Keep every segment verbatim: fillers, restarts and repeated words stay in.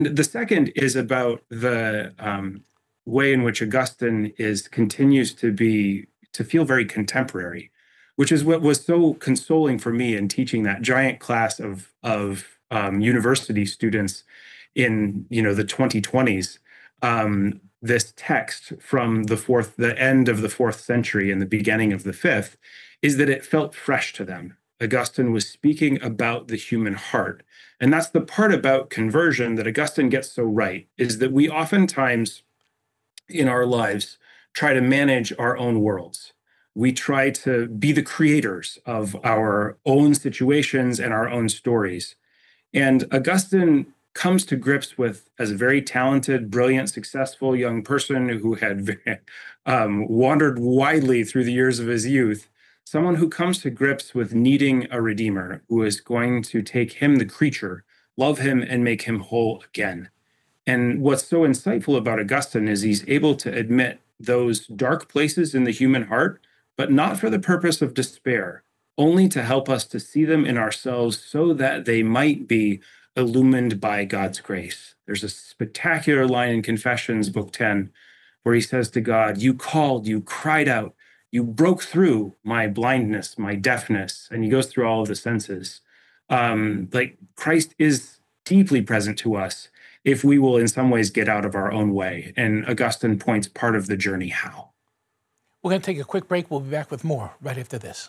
The second is about the um, way in which Augustine is continues to be to feel very contemporary, which is what was so consoling for me in teaching that giant class of of um, university students in you know the twenty twenties. Um, this text from the fourth, the end of the fourth century and the beginning of the fifth, is that it felt fresh to them. Augustine was speaking about the human heart. And that's the part about conversion that Augustine gets so right, is that we oftentimes in our lives try to manage our own worlds. We try to be the creators of our own situations and our own stories. And Augustine comes to grips with, as a very talented, brilliant, successful young person who had um, wandered widely through the years of his youth, someone who comes to grips with needing a redeemer who is going to take him, the creature, love him, and make him whole again. And what's so insightful about Augustine is he's able to admit those dark places in the human heart, but not for the purpose of despair, only to help us to see them in ourselves so that they might be illumined by God's grace. There's a spectacular line in Confessions, Book ten, where he says to God, "You called, you cried out, you broke through my blindness, my deafness," and he goes through all of the senses. Um, like Christ is deeply present to us if we will in some ways get out of our own way. And Augustine points part of the journey how. We're going to take a quick break. We'll be back with more right after this.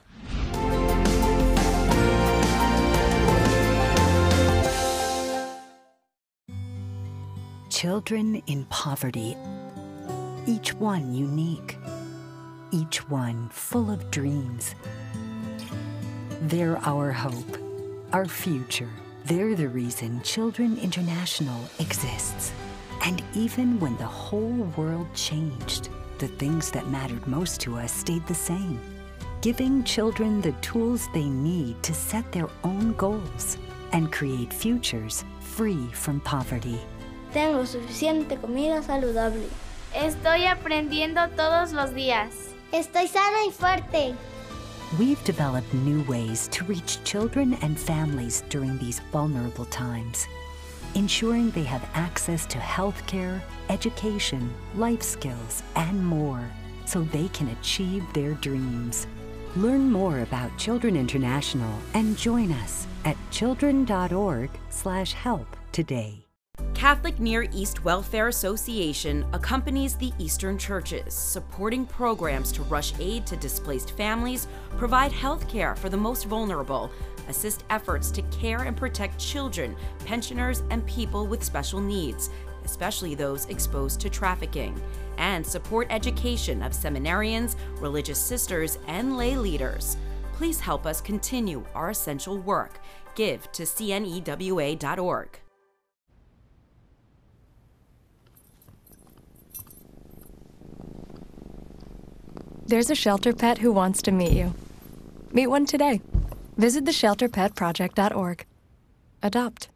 Children in poverty, each one unique, each one full of dreams. They're our hope, our future. They're the reason Children International exists. And even when the whole world changed, the things that mattered most to us stayed the same, giving children the tools they need to set their own goals and create futures free from poverty. Tengo suficiente comida saludable. Estoy aprendiendo todos los días. Estoy sana y fuerte. We've developed new ways to reach children and families during these vulnerable times, ensuring they have access to healthcare, education, life skills, and more, so they can achieve their dreams. Learn more about Children International and join us at children dot org slash help today. Catholic Near East Welfare Association accompanies the Eastern churches, supporting programs to rush aid to displaced families, provide health care for the most vulnerable, assist efforts to care and protect children, pensioners, and people with special needs, especially those exposed to trafficking, and support education of seminarians, religious sisters, and lay leaders. Please help us continue our essential work. Give to C N E W A dot org. There's a shelter pet who wants to meet you. Meet one today. Visit the shelter pet project dot org. Adopt.